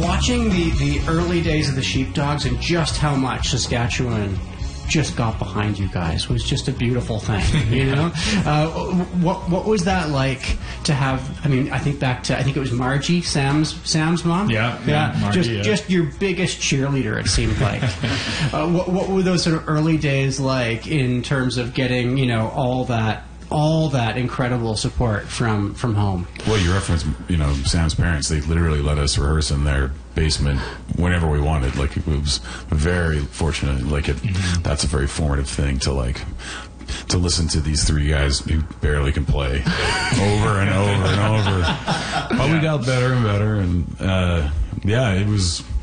watching the early days of the Sheepdogs and just how much Saskatchewan just got behind you guys was just a beautiful thing, you know? What was that like to have, I mean, I think it was Margie, Sam's mom? Yeah, Margie, just your biggest cheerleader, it seemed like. What were those sort of early days like in terms of getting, you know, all that incredible support from home? Well, you referenced, you know, Sam's parents. They literally let us rehearse in their basement whenever we wanted. Like, it was very fortunate. Like, that's a very formative thing to listen to these three guys who barely can play over and over and over. But we got better and better, and it was